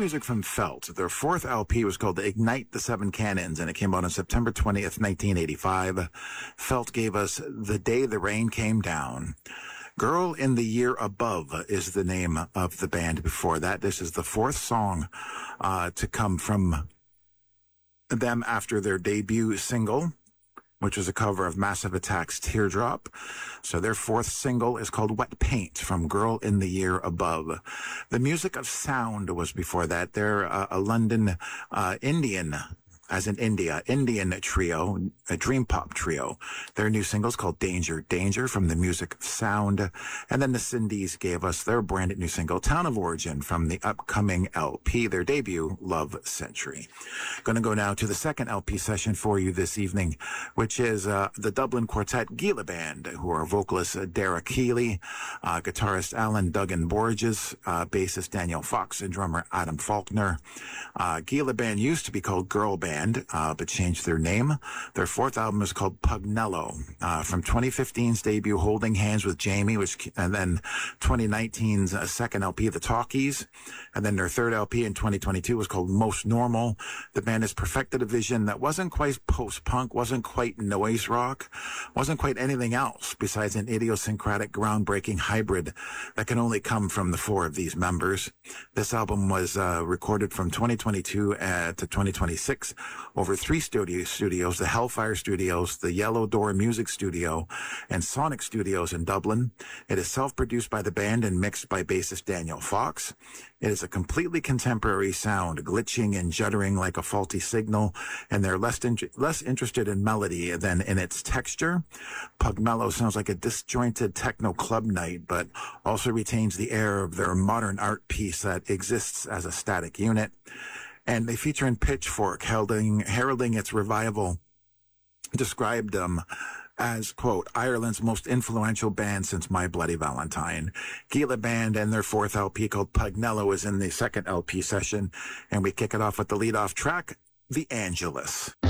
music from Felt. Their fourth LP was called Ignite the Seven Cannons, and it came out on September 20th, 1985. Felt gave us The Day the Rain Came Down. Girl in the Year Above is the name of the band before that. This is the fourth song to come from them after their debut single, which was a cover of Massive Attack's Teardrop. So their fourth single is called Wet Paint from Girl in the Year Above. The Music of Sound was before that. They're a London Indian, as in India, Indian trio, a dream pop trio. Their new single's called Danger, Danger from The Music of Sound. And then the Cindies gave us their brand new single, Town of Origin, from the upcoming LP, their debut, Love Century. Going to go now to the second LP session for you this evening, which is the Dublin quartet Gila Band, who are vocalist Derek Healy, guitarist Alan Duggan Borges, bassist Daniel Fox, and drummer Adam Faulkner. Gila Band used to be called Girl Band, but changed their name. Their fourth album is called Pugnello. From 2015's debut, Holding Hands with Jamie, and then 2019's second LP, The Talkies. And then their third LP in 2022 was called Most Normal. The band has perfected a vision that wasn't quite post-punk, wasn't quite noise rock, wasn't quite anything else besides an idiosyncratic, groundbreaking hybrid that can only come from the four of these members. This album was recorded from 2022 to 2026 over three studios, the Hellfire Studios, the Yellow Door Music Studio, and Sonic Studios in Dublin. It is self-produced by the band and mixed by bassist Daniel Fox. It is a completely contemporary sound, glitching and juddering like a faulty signal, and they're less interested in melody than in its texture. Pugnello sounds like a disjointed techno club night, but also retains the air of their modern art piece that exists as a static unit. And they feature in Pitchfork, heralding its revival, described them as, quote, Ireland's most influential band since My Bloody Valentine. Gila Band and their fourth LP called Pugnello is in the second LP session, and we kick it off with the lead-off track, The Angelus.